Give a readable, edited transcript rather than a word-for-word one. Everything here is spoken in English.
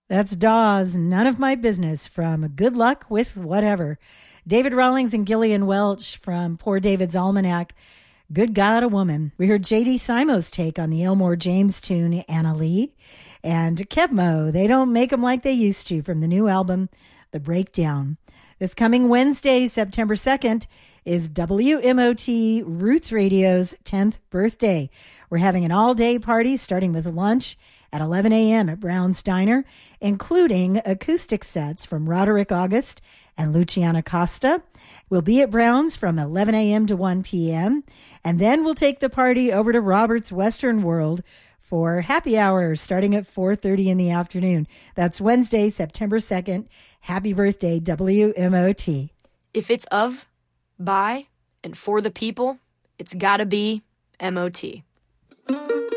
That's Dawes, None of My Business from Good Luck with Whatever. David Rawlings and Gillian Welch from Poor David's Almanac, Good God, a Woman. We heard J.D. Simo's take on the Elmore James tune, Anna Lee. And Kebmo, They Don't Make 'Em Like They Used to from the new album, The Breakdown. This coming Wednesday, September 2nd, is WMOT Roots Radio's 10th birthday. We're having an all-day party starting with lunch at 11 a.m. at Brown's Diner, including acoustic sets from Roderick August and Luciana Costa. We'll be at Brown's from 11 a.m. to 1 p.m., and then we'll take the party over to Robert's Western World for happy hour starting at 4:30 in the afternoon. That's Wednesday, September 2nd. Happy birthday, WMOT. If it's of, by, and for the people, it's gotta be MOT.